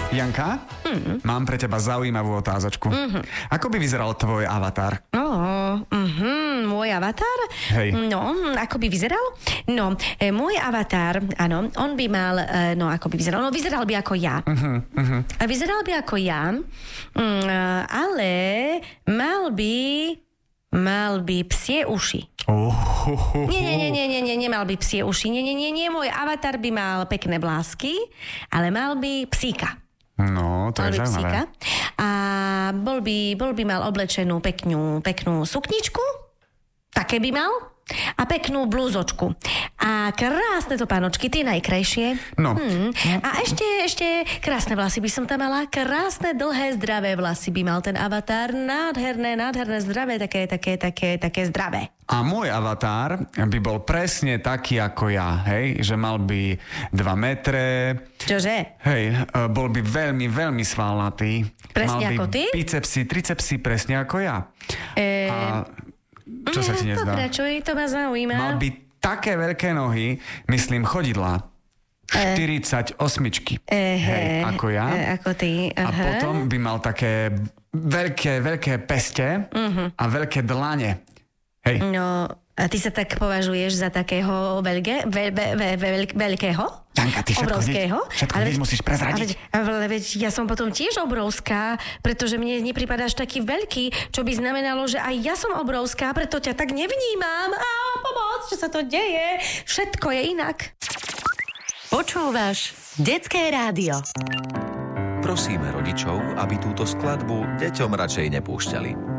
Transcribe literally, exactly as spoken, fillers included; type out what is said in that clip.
Janka, mm. mám pre teba zaujímavú otázočku. Mm-hmm. Ako by vyzeral tvoj avatar? Oh, mm-hmm, môj avatar? Hej. No, ako by vyzeral? No, e, môj avatar, áno, on by mal, e, no, ako by vyzeral? No, vyzeral by ako ja. Uh-huh, uh-huh. A vyzeral by ako ja, mm, ale mal by, mal by psie uši. Oh, oh, oh, oh. Nie, nie, nie, nie, nie, nie, nemal by psie uši. Nie, nie, nie, nie, môj avatar by mal pekné vlásky, ale mal by psíka. No, to mal je by zaujímavé. Psíka. A bol by, bol by mal oblečenú peknú, peknú sukničku, také by mal, a peknú blúzočku. A krásne to pánočky, tie najkrajšie. No. Hmm. A ešte, ešte krásne vlasy by som tam mala. Krásne, dlhé, zdravé vlasy by mal ten avatar. Nádherné, nádherné, zdravé, také, také, také, také zdravé. A môj avatar by bol presne taký ako ja, hej? Že mal by dva metre. Čože? Hej, bol by veľmi, veľmi svalnatý. Presne mal ako by ty? bicepsy, tricepsy, presne ako ja. E... A čo sa ti nezdá? Pokračuj, to ma zaujíma. Mal by také veľké nohy, myslím chodidlá. E... štyridsaťosem. E... Hej, ako ja. E... Ako ty. Aha. A potom by mal také veľké, veľké peste uh-huh. a veľké dlane. Hej. No, a ty sa tak považuješ za takého veľké, veľ, veľ, veľ, veľ, veľkého? Janka, ty všetko obrovského? Hneď, všetko ale hneď musíš prezradiť. Ale, ale veď ja som potom tiež obrovská, pretože mne nepripadáš taký veľký, čo by znamenalo, že aj ja som obrovská, preto ťa tak nevnímam. Á, pomoc, čo sa to deje? Všetko je inak. Počúvaš Detské rádio. Prosíme rodičov, aby túto skladbu deťom radšej nepúšťali.